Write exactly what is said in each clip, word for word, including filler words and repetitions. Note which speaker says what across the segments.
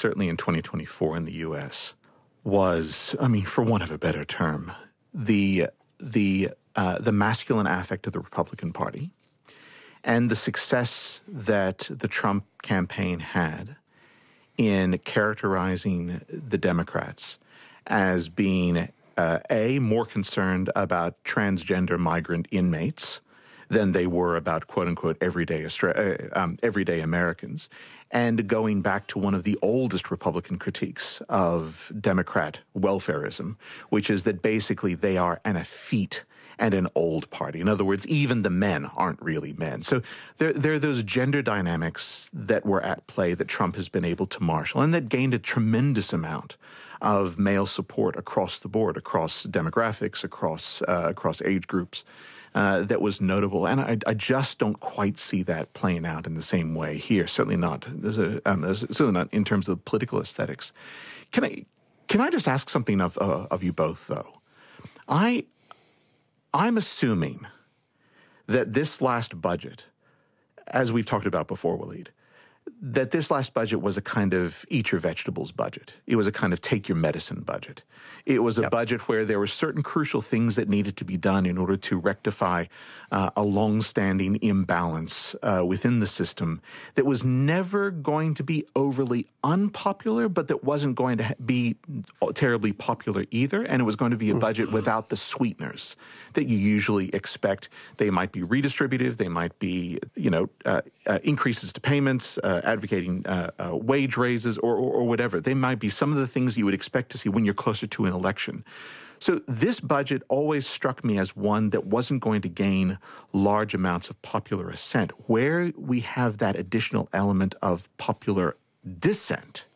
Speaker 1: certainly in twenty twenty-four in the U S, was, I mean, for want of a better term, the the uh, the masculine affect of the Republican Party and the success that the Trump campaign had in characterizing the Democrats as being, uh, A, more concerned about transgender migrant inmates than they were about, quote-unquote, everyday, Austra- uh, um, everyday Americans, and going back to one of the oldest Republican critiques of Democrat welfarism, which is that basically they are an effete and an old party. In other words, even the men aren't really men. So there, there are those gender dynamics that were at play that Trump has been able to marshal and that gained a tremendous amount of male support across the board, across demographics, across uh, across age groups. Uh, that was notable, and I, I just don't quite see that playing out in the same way here. Certainly not, a, um, certainly not in terms of political aesthetics. Can I can I just ask something of uh, of you both, though? I I'm assuming that this last budget, as we've talked about before, Waleed, that this last budget was a kind of eat your vegetables budget. It was a kind of take your medicine budget. It was a yep. budget where there were certain crucial things that needed to be done in order to rectify uh, a long-standing imbalance uh, within the system that was never going to be overly unpopular, but that wasn't going to be terribly popular either. And it was going to be a budget without the sweeteners that you usually expect. They might be redistributive. They might be, you know, uh, uh, increases to payments, uh, advocating uh, uh, wage raises or, or, or whatever. They might be some of the things you would expect to see when you're closer to an election. So this budget always struck me as one that wasn't going to gain large amounts of popular assent. Where we have that additional element of popular dissent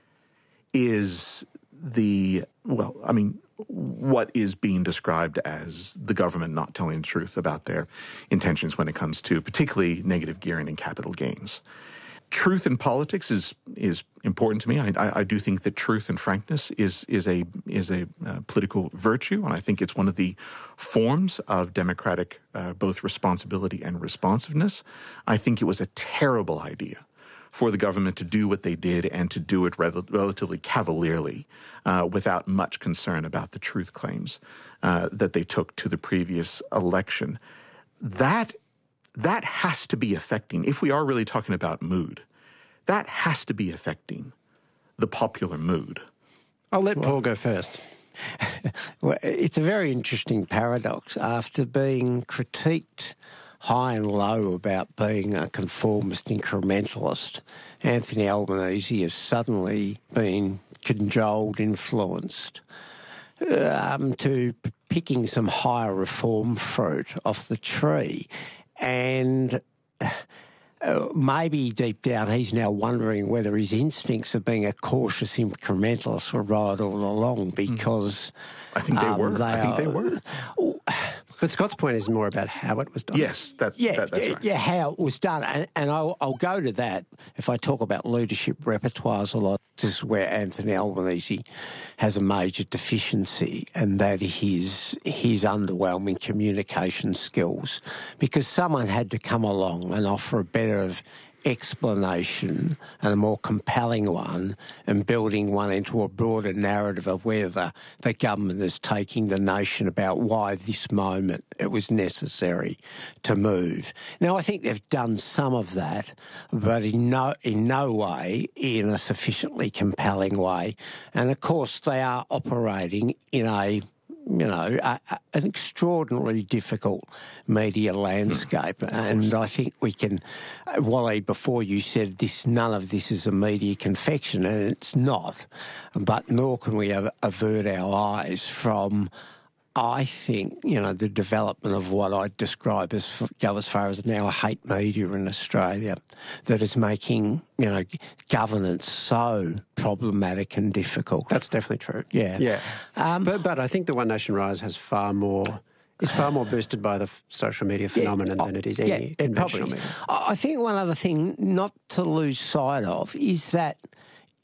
Speaker 1: is the, well, I mean, what is being described as the government not telling the truth about their intentions when it comes to particularly negative gearing and capital gains. Truth in politics is is important to me. I, I, I do think that truth and frankness is is a is a uh, political virtue, and I think it's one of the forms of democratic uh, both responsibility and responsiveness. I think it was a terrible idea for the government to do what they did and to do it rel- relatively cavalierly, uh, without much concern about the truth claims uh, that they took to the previous election. That. That has to be affecting, if we are really talking about mood, that has to be affecting the popular mood.
Speaker 2: I'll let Paul go first.
Speaker 3: Well, it's a very interesting paradox. After being critiqued high and low about being a conformist incrementalist, Anthony Albanese has suddenly been cajoled, influenced um, to picking some higher reform fruit off the tree. And uh, maybe deep down he's now wondering whether his instincts of being a cautious incrementalist were right all along, because
Speaker 1: I think they
Speaker 3: um,
Speaker 1: were.
Speaker 3: They
Speaker 1: I think
Speaker 3: are,
Speaker 1: they were.
Speaker 2: But Scott's point is more about how it was done.
Speaker 1: Yes, that,
Speaker 3: yeah,
Speaker 1: that, that's right.
Speaker 3: Yeah, how it was done. And, and I'll, I'll go to that. If I talk about leadership repertoires a lot, this is where Anthony Albanese has a major deficiency, and that is his underwhelming communication skills, because someone had to come along and offer a better explanation and a more compelling one, and building one into a broader narrative of where the, the government is taking the nation about why this moment it was necessary to move. Now, I think they've done some of that, but in no, in no way in a sufficiently compelling way. And, of course, they are operating in a you know, a, a, an extraordinarily difficult media landscape. Mm, and I think we can, uh, Wally, before you said this, none of this is a media confection, and it's not. But nor can we av- avert our eyes from, I think, you know, the development of what I'd describe as, go as far as now, a hate media in Australia that is making, you know, governance so problematic and difficult.
Speaker 2: That's definitely true.
Speaker 3: Yeah.
Speaker 2: Yeah.
Speaker 3: Um,
Speaker 2: but, but I think the One Nation Rise has far more, is far more boosted by the f- social media phenomenon
Speaker 3: yeah,
Speaker 2: than it is
Speaker 3: yeah,
Speaker 2: any
Speaker 3: it
Speaker 2: conventional
Speaker 3: probably,
Speaker 2: media.
Speaker 3: I think one other thing not to lose sight of is that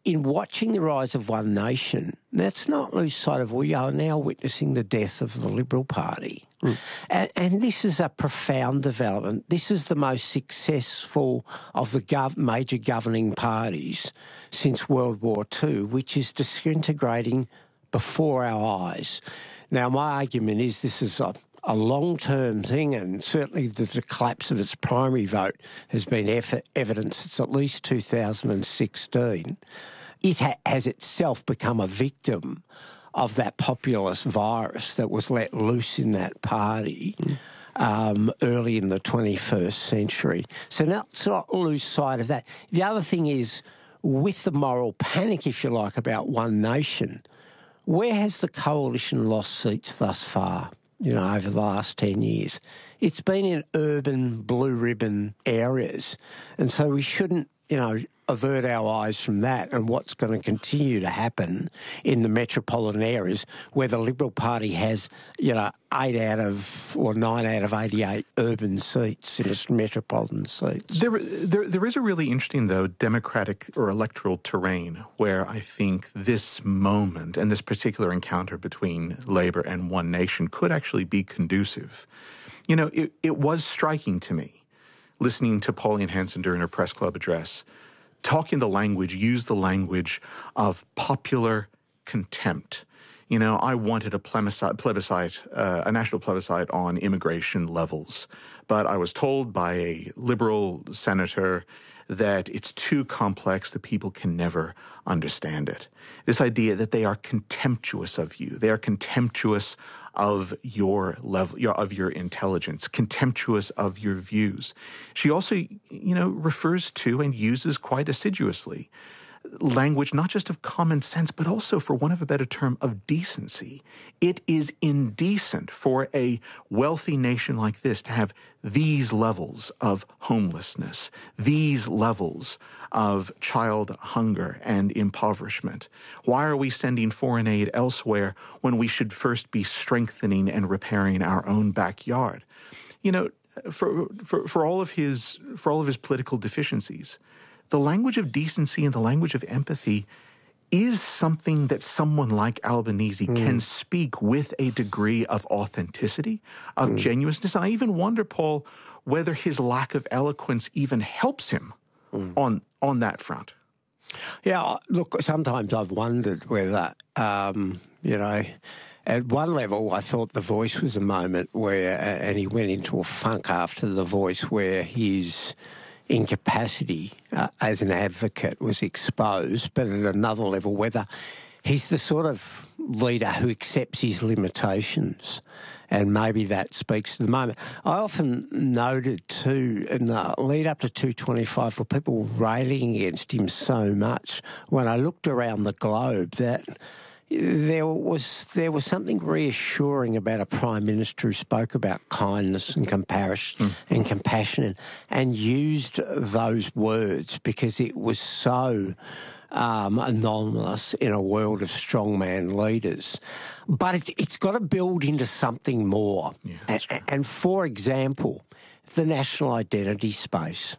Speaker 3: in watching the rise of One Nation, let's not lose sight of we are now witnessing the death of the Liberal Party. Mm. And, and this is a profound development. This is the most successful of the gov- major governing parties since World War Two, which is disintegrating before our eyes. Now, my argument is this is a, a long-term thing, and certainly the, the collapse of its primary vote has been eff- evidence since at least two thousand sixteen. It ha- has itself become a victim of that populist virus that was let loose in that party mm. um, early in the twenty-first century. So let's not lose sight of that. The other thing is, with the moral panic, if you like, about One Nation, where has the coalition lost seats thus far, you know, over the last ten years? It's been in urban blue ribbon areas. And so we shouldn't, you know, avert our eyes from that and what's going to continue to happen in the metropolitan areas where the Liberal Party has, you know, eight out of, or nine out of eighty-eight urban seats in its metropolitan seats.
Speaker 1: There, there, there is a really interesting, though, democratic or electoral terrain where I think this moment and this particular encounter between Labor and One Nation could actually be conducive. You know, it, it was striking to me, listening to Pauline Hanson during her press club address, talking the language, use the language of popular contempt. You know, I wanted a plebiscite, plebiscite uh, a national plebiscite on immigration levels, but I was told by a Liberal senator that it's too complex, that people can never understand it. This idea that they are contemptuous of you, they are contemptuous of your level, your, of your intelligence, contemptuous of your views. She also, you know, refers to and uses quite assiduously language not just of common sense, but also, for want of a better term, of decency. It is indecent for a wealthy nation like this to have these levels of homelessness, these levels of child hunger and impoverishment. Why are we sending foreign aid elsewhere when we should first be strengthening and repairing our own backyard? You know, for for, for all of his for all of his political deficiencies, the language of decency and the language of empathy is something that someone like Albanese mm. can speak with a degree of authenticity, of mm. genuineness. And I even wonder, Paul, whether his lack of eloquence even helps him mm. on on that front.
Speaker 3: Yeah, look, sometimes I've wondered whether, um, you know, at one level I thought The Voice was a moment where, and he went into a funk after The Voice, where his incapacity uh, as an advocate was exposed, but at another level, whether he's the sort of leader who accepts his limitations, and maybe that speaks to the moment. I often noted too, in the lead up to two twenty-five, for people railing against him so much, when I looked around the globe, that there was there was something reassuring about a Prime Minister who spoke about kindness and compassion mm. and compassion and, and used those words because it was so um, anomalous in a world of strongman leaders. But it, it's got to build into something more.
Speaker 1: Yeah,
Speaker 3: and, and for example, the national identity space.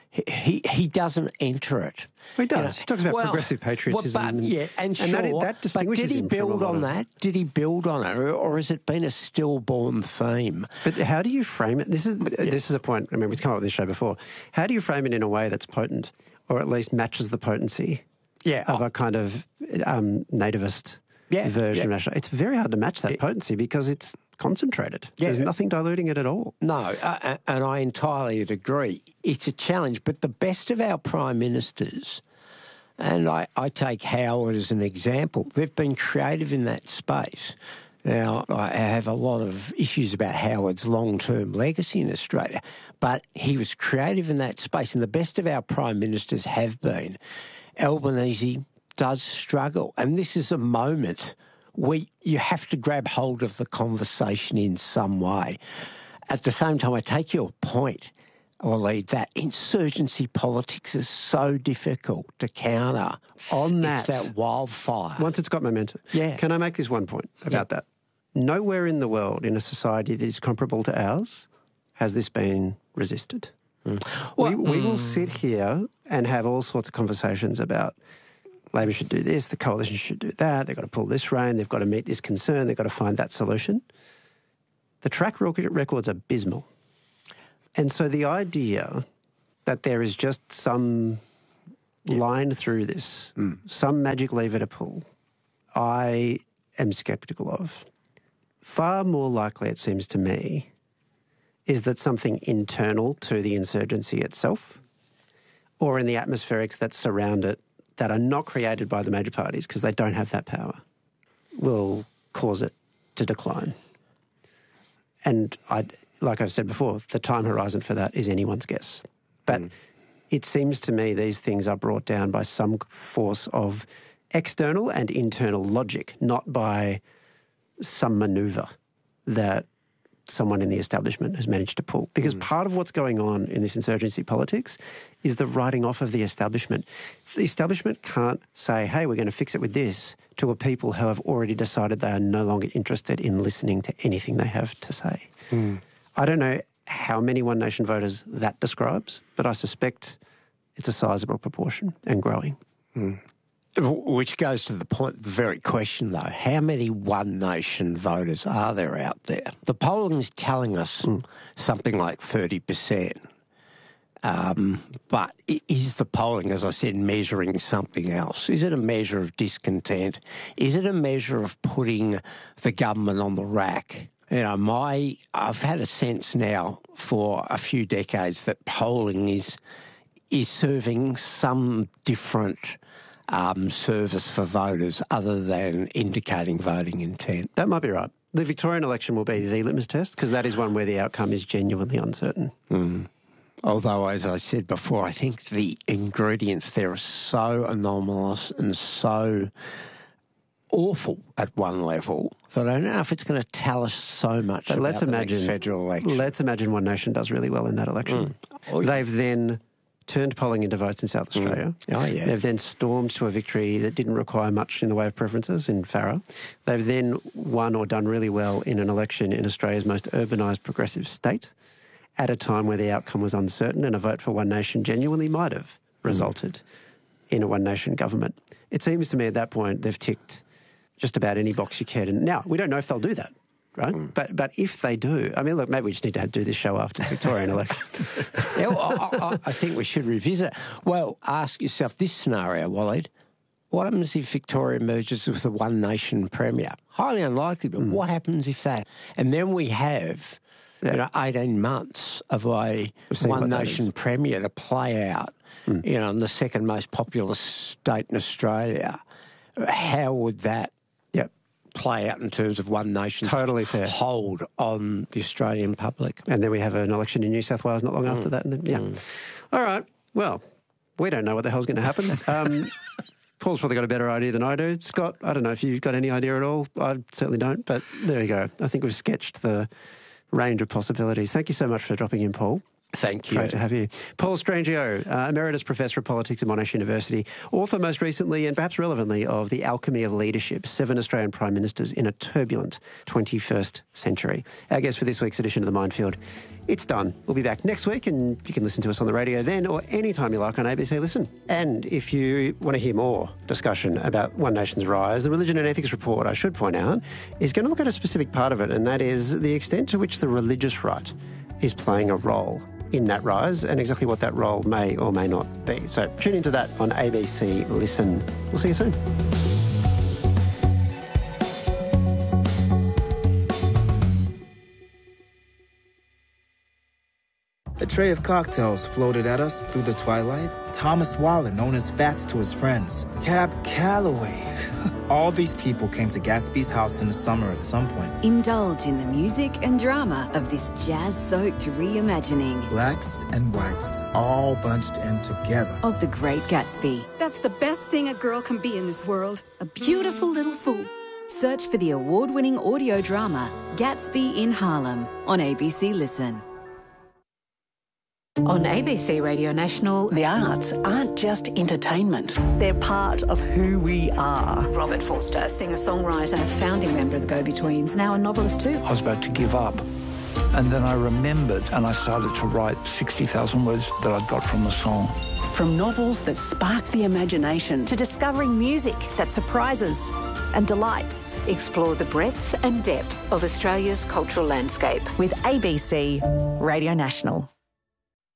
Speaker 3: He he doesn't enter it.
Speaker 2: Well, he does.
Speaker 3: You know,
Speaker 2: he talks about well, progressive patriotism.
Speaker 3: Well, but, yeah, and,
Speaker 2: and
Speaker 3: sure,
Speaker 2: that, that distinguishes
Speaker 3: but did he
Speaker 2: him
Speaker 3: build
Speaker 2: from a lot
Speaker 3: on
Speaker 2: of...
Speaker 3: that? Did he build on it, or, or has it been a stillborn theme?
Speaker 2: But how do you frame it? This is yeah. this is a point. I mean, we've come up with this show before. How do you frame it in a way that's potent, or at least matches the potency
Speaker 3: yeah.
Speaker 2: of a kind of um, nativist
Speaker 3: yeah.
Speaker 2: version
Speaker 3: yeah.
Speaker 2: of national? It's very hard to match that it, potency because it's concentrated. Yeah. There's nothing diluting it at all.
Speaker 3: No, uh, and I entirely agree. It's a challenge, but the best of our prime ministers, and I, I take Howard as an example, they've been creative in that space. Now, I have a lot of issues about Howard's long-term legacy in Australia, but he was creative in that space, and the best of our prime ministers have been. Albanese does struggle, and this is a moment where you have to grab hold of the conversation in some way. At the same time, I take your point, Waleed, that insurgency politics is so difficult to counter.
Speaker 2: On that,
Speaker 3: it's that wildfire.
Speaker 2: Once it's got momentum.
Speaker 3: Yeah.
Speaker 2: Can I make this one point about yeah. that? Nowhere in the world, in a society that is comparable to ours, has this been resisted. Mm. Well, we, we mm. will sit here and have all sorts of conversations about Labor should do this, the coalition should do that, they've got to pull this rein, they've got to meet this concern, they've got to find that solution. The track record's abysmal. And so the idea that there is just some yeah. line through this, mm. some magic lever to pull, I am sceptical of. Far more likely, it seems to me, is that something internal to the insurgency itself or in the atmospherics that surround it that are not created by the major parties because they don't have that power will cause it to decline. And I, like I've said before, the time horizon for that is anyone's guess. But mm. it seems to me these things are brought down by some force of external and internal logic, not by some manoeuvre that someone in the establishment has managed to pull. Because mm. part of what's going on in this insurgency politics is the writing off of the establishment. The establishment can't say, hey, we're going to fix it with this, to a people who have already decided they are no longer interested in listening to anything they have to say. Mm. I don't know how many One Nation voters that describes, but I suspect it's a sizable proportion and growing.
Speaker 3: Mm. Which goes to the point, the very question though, how many One Nation voters are there out there? The polling is telling us mm. something like thirty percent. Um, but is the polling, as I said, measuring something else? Is it a measure of discontent? Is it a measure of putting the government on the rack? You know, my I've had a sense now for a few decades that polling is is serving some different um, service for voters other than indicating voting intent.
Speaker 2: That might be right. The Victorian election will be the litmus test because that is one where the outcome is genuinely uncertain.
Speaker 3: Mm. Although, as I said before, I think the ingredients there are so anomalous and so awful at one level that I don't know if it's going to tell us so much but about let's the imagine, next federal election.
Speaker 2: Let's imagine One Nation does really well in that election. Mm. Oh, yeah. They've then turned polling into votes in South Australia.
Speaker 3: Mm. Oh, yeah.
Speaker 2: They've then stormed to a victory that didn't require much in the way of preferences in Farrer. They've then won or done really well in an election in Australia's most urbanised progressive state at a time where the outcome was uncertain and a vote for One Nation genuinely might have resulted mm. in a One Nation government. It seems to me at that point they've ticked just about any box you cared. And now, we don't know if they'll do that, right? Mm. But but if they do, I mean, look, maybe we just need to have, do this show after the Victorian election.
Speaker 3: yeah, well, I, I, I think we should revisit. Well, ask yourself this scenario, Waleed. What happens if Victoria merges with a One Nation Premier? Highly unlikely, but mm. what happens if that? And then we have yeah. you know, eighteen months of a One Nation Premier to play out, mm. you know, in the second most populous state in Australia. How would that
Speaker 2: yep.
Speaker 3: play out in terms of One Nation's
Speaker 2: totally fair.
Speaker 3: hold on the Australian public?
Speaker 2: And then we have an election in New South Wales not long mm. after that. And then, yeah. Mm. All right. Well, we don't know what the hell's going to happen. Um, Paul's probably got a better idea than I do. Scott, I don't know if you've got any idea at all. I certainly don't. But there you go. I think we've sketched the range of possibilities. Thank you so much for dropping in, Paul.
Speaker 3: Thank you.
Speaker 2: Great to have you. Paul Strangio, uh, Emeritus Professor of Politics at Monash University, author most recently and perhaps relevantly of The Alchemy of Leadership, Seven Australian Prime Ministers in a Turbulent twenty-first Century. Our guest for this week's edition of The Minefield. It's done. We'll be back next week and you can listen to us on the radio then or anytime you like on A B C Listen. And if you want to hear more discussion about One Nation's rise, the Religion and Ethics Report, I should point out, is going to look at a specific part of it, and that is the extent to which the religious right is playing a role in that rise and exactly what that role may or may not be. So tune into that on A B C Listen. We'll see you soon.
Speaker 4: A tray of cocktails floated at us through the twilight. Thomas Waller, known as Fats to his friends. Cab Calloway. All these people came to Gatsby's house in the summer at some point.
Speaker 5: Indulge in the music and drama of this jazz-soaked reimagining.
Speaker 4: Blacks and whites all bunched in together.
Speaker 5: Of The Great Gatsby.
Speaker 6: That's the best thing a girl can be in this world.
Speaker 5: A beautiful little fool. Search for the award-winning audio drama Gatsby in Harlem on A B C Listen.
Speaker 7: On A B C Radio National,
Speaker 8: the arts aren't just entertainment. They're part of who we are.
Speaker 7: Robert Forster, singer-songwriter, founding member of the Go-Betweens, now a novelist too.
Speaker 9: I was about to give up. And then I remembered and I started to write sixty thousand words that I'd got from the song.
Speaker 8: From novels that spark the imagination
Speaker 9: to discovering music that surprises and delights.
Speaker 7: Explore the breadth and depth of Australia's cultural landscape
Speaker 9: with A B C Radio National.